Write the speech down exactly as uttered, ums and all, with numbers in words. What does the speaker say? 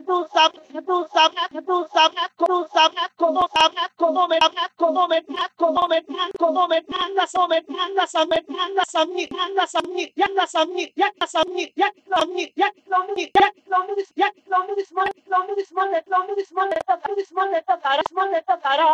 tú sabes, tú sabes, tú sabes, tú sabes, cómo sabes, cómo me hablas, cómo me das, cómo me das, cómo me das, cómo me das, a me das a mí, das a mí, ya das a mí, ya das a mí, ya a mí, ya a mí, ya a mí, ya a mí, this money, this money, this money, this money, this money, this money,